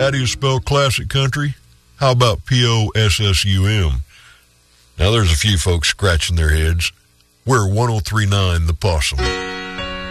How do you spell classic country? How about Possum? Now, there's a few folks scratching their heads. We're 103.9 The Possum.